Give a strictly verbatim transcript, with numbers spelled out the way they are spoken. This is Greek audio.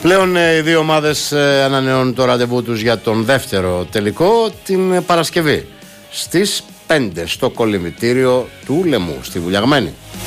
Πλέον οι δύο ομάδες ανανεώνουν το ραντεβού τους για τον δεύτερο τελικό την Παρασκευή στις πέντε στο κολυμβητήριο του Λεμού στη Βουλιαγμένη.